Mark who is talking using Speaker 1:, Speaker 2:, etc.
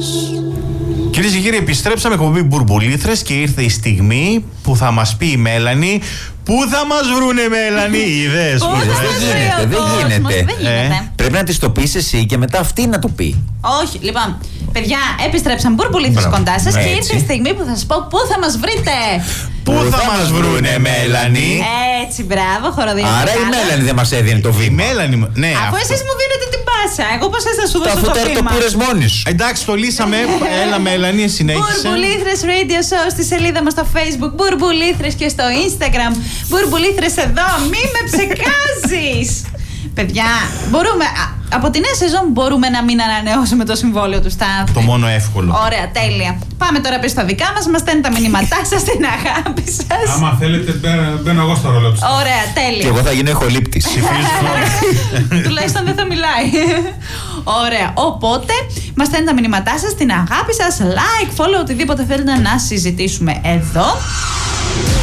Speaker 1: Κυρίες και κύριοι, επιστρέψαμε εκπομπή Μπουρμπουλήθρες και ήρθε η στιγμή που θα μας πει η Μέλανη. Πού θα μας βρούνε, Μέλανη, είδες?
Speaker 2: Δεν γίνεται. Πρέπει να της το πεις εσύ και μετά αυτή να το πει.
Speaker 3: Όχι, λοιπόν, παιδιά, επιστρέψαμε Μπουρμπουλήθρες κοντά σας και ήρθε η στιγμή που θα σας πω πού θα μας βρείτε.
Speaker 1: Πού θα μας βρούνε, Μέλανη?
Speaker 3: Έτσι, μπράβο, χοροδιακά.
Speaker 2: Άρα η Μέλανη δεν μας έδινε το βήμα.
Speaker 1: Ναι,
Speaker 3: αφού εσείς μου δίνετε την πάσα, εγώ πώς θα σου δώσω το
Speaker 2: βήμα?
Speaker 3: βήμα?
Speaker 2: Το πήρες μόνη σου.
Speaker 1: Εντάξει, το λύσαμε. Έλα, Μέλανη, συνέχισε.
Speaker 3: Μπουρμπουλήθρες Radio Show στη σελίδα μας στο Facebook, Μπουρμπουλήθρες και στο Instagram. Μπουρμπουλήθρες εδώ, μη με ψεκάζεις. Παιδιά, μπορούμε, από τη νέα σεζόν μπορούμε να μην ανανεώσουμε το συμβόλαιο του σταθμού.
Speaker 1: Το μόνο εύκολο.
Speaker 3: Ωραία, τέλεια. Πάμε τώρα πίσω στα δικά μας. Μας στέλνουν τα μηνύματά σας, την αγάπη σας.
Speaker 4: Άμα θέλετε, μπαίνω εγώ στο ρόλο του.
Speaker 3: Ωραία, τέλεια.
Speaker 2: Και εγώ θα γίνω ηχολήπτης.
Speaker 3: Τουλάχιστον δεν θα μιλάει. Ωραία. Οπότε, μας στέλνουν τα μηνύματά σας, την αγάπη σας, like, follow, οτιδήποτε θέλετε να συζητήσουμε εδώ.